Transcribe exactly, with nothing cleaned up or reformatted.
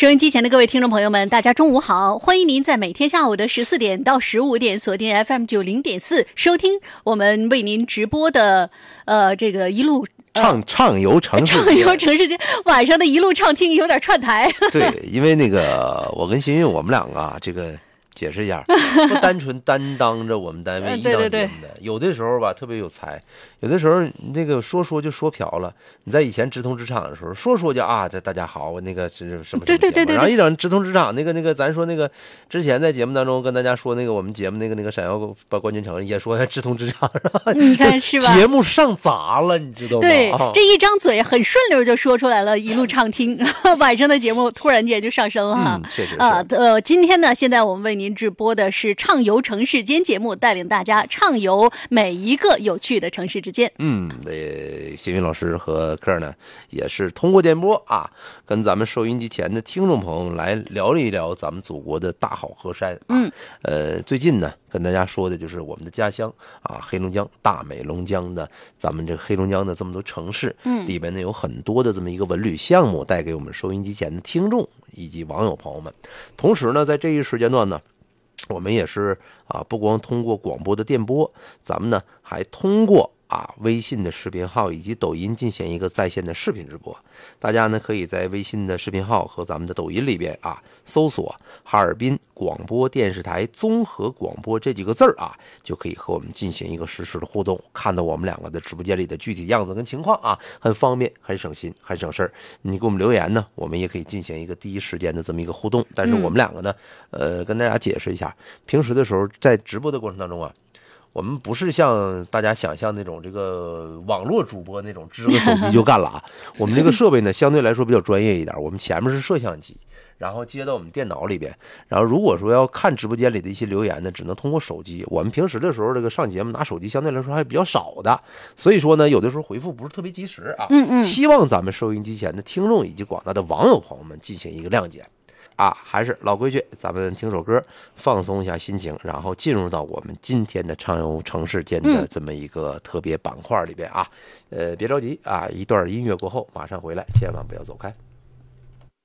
收音机前的各位听众朋友们，大家中午好！欢迎您在每天下午的十四点到十五点锁定 F M 九零点四收听我们为您直播的呃这个一路。 畅畅游城市， 畅游城市间，晚上的一路畅听有点串台。 对，因为那个我跟新运我们两个啊，这个解释一下，不单纯担当着我们单位一档节目的， 对对对， 有的时候吧特别有才，有的时候那个说说就说瓢了。你在以前直通职场的时候，说说就啊，这大家好，那个是什么对对对对， 然后一整直通职场，那个那个咱说那个之前在节目当中跟大家说那个我们节目那个那个闪耀把冠军城也说直通职场， 你看是吧？ 节目上杂了，你知道吗？ 对， 啊、 这一张嘴很顺溜就说出来了，一路畅听。晚上的节目突然间就上升了哈。 嗯，确实是啊，呃，今天呢，现在我们为您直播的是畅游城市间节目，带领大家畅游每一个有趣的城市之间。 嗯，对，新云老师和克呢，也是通过电波啊，跟咱们收音机前的听众朋友来聊一聊咱们祖国的大好河山、啊。 嗯， 呃，最近呢，跟大家说的就是我们的家乡啊，黑龙江大美龙江的，咱们这个黑龙江的这么多城市， 嗯， 里边呢有很多的这么一个文旅项目，带给我们收音机前的听众以及网友朋友们。同时呢，在这一时间段呢，我们也是啊，不光通过广播的电波，咱们呢还通过啊微信的视频号以及抖音进行一个在线的视频直播。大家呢可以在微信的视频号和咱们的抖音里边啊搜索哈尔滨广播电视台综合广播这几个字儿啊，就可以和我们进行一个实时的互动，看到我们两个的直播间里的具体样子跟情况啊，很方便，很省心，很省事儿。你给我们留言呢，我们也可以进行一个第一时间的这么一个互动。但是我们两个呢，呃，跟大家解释一下，平时的时候在直播的过程当中啊，我们不是像大家想象那种这个网络主播那种支个手机就干了啊。我们这个设备呢相对来说比较专业一点，我们前面是摄像机，然后接到我们电脑里边，然后如果说要看直播间里的一些留言呢，只能通过手机。我们平时的时候这个上节目拿手机相对来说还比较少的，所以说呢有的时候回复不是特别及时啊。 嗯嗯， 希望咱们收音机前的听众以及广大的网友朋友们进行一个谅解。啊，还是老规矩，咱们听首歌，放松一下心情，然后进入到我们今天的畅游城市间的这么一个特别板块里边啊。呃，别着急啊，一段音乐过后马上回来，千万不要走开。